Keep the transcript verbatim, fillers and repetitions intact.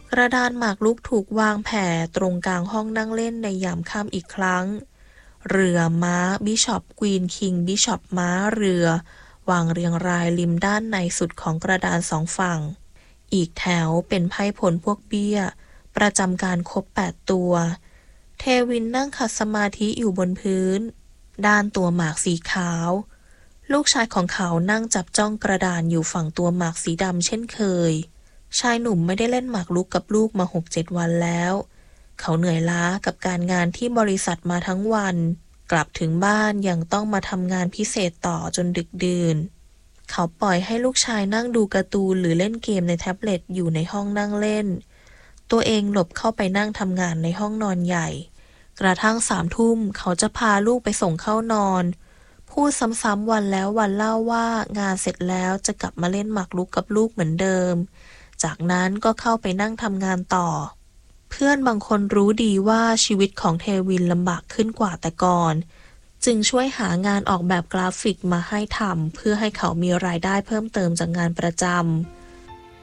กระดานหมากรุกถูกวางแผ่ตรงกลางห้องนั่งเล่นในยามค่ำอีกครั้งเรือม้าบิชอปควีนคิงบิชอปม้าเรือวางเรียงรายริมด้านในสุดของกระดานสองฝั่งอีกแถวเป็นไพ่ผลพวกเบี้ยประจำการครบแปดตัวเทวินนั่งขัดสมาธิอยู่บนพื้นด้านตัวหมากสีขาวลูกชายของเขานั่งจับจ้องกระดานอยู่ฝั่งตัวหมากสีดำเช่นเคยชายหนุ่มไม่ได้เล่นหมากรุกกับลูกมาหกเจ็ดวันแล้วเขาเหนื่อยล้ากับการงานที่บริษัทมาทั้งวันกลับถึงบ้านยังต้องมาทำงานพิเศษต่อจนดึกดื่นเขาปล่อยให้ลูกชายนั่งดูการ์ตูนหรือเล่นเกมในแท็บเล็ตอยู่ในห้องนั่งเล่นตัวเองหลบเข้าไปนั่งทำงานในห้องนอนใหญ่กระทั่งสามทุ่มเขาจะพาลูกไปส่งเข้านอนพูดซ้ำๆวันแล้ววันเล่าว่างานเสร็จแล้วจะกลับมาเล่นหมากรุกกับลูกเหมือนเดิมจากนั้นก็เข้าไปนั่งทำงานต่อเพื่อนบางคนรู้ดีว่าชีวิตของเทวินลำบากขึ้นกว่าแต่ก่อนจึงช่วยหางานออกแบบกราฟิกมาให้ทำเพื่อให้เขามีรายได้เพิ่มเติมจากงานประจำ